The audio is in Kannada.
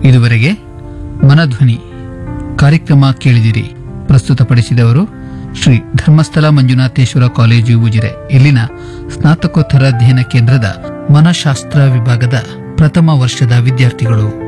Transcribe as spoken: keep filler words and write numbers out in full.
ಇದುವರೆಗೆ ಮನಧ್ವನಿ ಕಾರ್ಯಕ್ರಮ ಕೇಳಿದಿರಿ. ಪ್ರಸ್ತುತಪಡಿಸಿದವರು ಶ್ರೀ ಧರ್ಮಸ್ಥಳ ಮಂಜುನಾಥೇಶ್ವರ ಕಾಲೇಜು ಉಜಿರೆ. ಇಲ್ಲಿನ ಸ್ನಾತಕೋತ್ತರ ಅಧ್ಯಯನ ಕೇಂದ್ರದ ಮನಃಶಾಸ್ತ್ರ ವಿಭಾಗದ ಪ್ರಥಮ ವರ್ಷದ ವಿದ್ಯಾರ್ಥಿಗಳು.